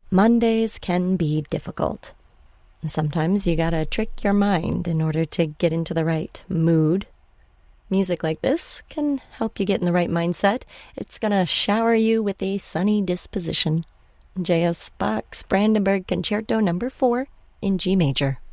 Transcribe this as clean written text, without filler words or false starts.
Mondays can be difficult. Sometimes you gotta trick your mind in order to get into the right mood. Music like this can help you get in the right mindset. It's gonna shower you with a sunny disposition. J.S. Bach's Brandenburg Concerto No. 4 in G major.